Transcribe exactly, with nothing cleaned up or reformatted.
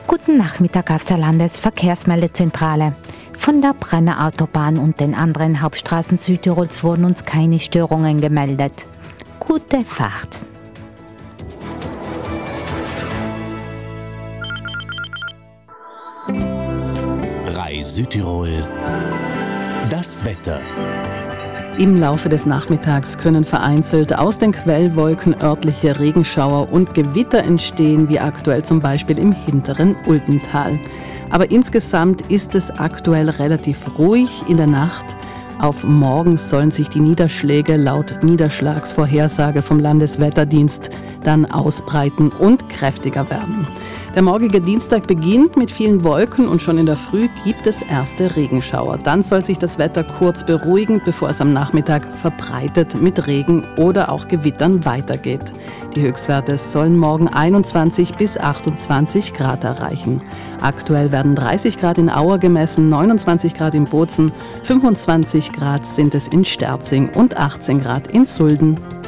Guten Nachmittag aus der Landesverkehrsmeldezentrale. Von der Brenner Autobahn und den anderen Hauptstraßen Südtirols wurden uns keine Störungen gemeldet. Gute Fahrt. Rai Südtirol. Das Wetter. Im Laufe des Nachmittags können vereinzelt aus den Quellwolken örtliche Regenschauer und Gewitter entstehen, wie aktuell zum Beispiel im hinteren Ultental. Aber insgesamt ist es aktuell relativ ruhig in der Nacht. Auf morgen sollen sich die Niederschläge laut Niederschlagsvorhersage vom Landeswetterdienst dann ausbreiten und kräftiger werden. Der morgige Dienstag beginnt mit vielen Wolken und schon in der Früh gibt es erste Regenschauer. Dann soll sich das Wetter kurz beruhigen, bevor es am Nachmittag verbreitet mit Regen oder auch Gewittern weitergeht. Die Höchstwerte sollen morgen einundzwanzig bis achtundzwanzig Grad erreichen. Aktuell werden dreißig Grad in Auer gemessen, neunundzwanzig Grad in Bozen, fünfundzwanzig Grad sind es in Sterzing und achtzehn Grad in Sulden.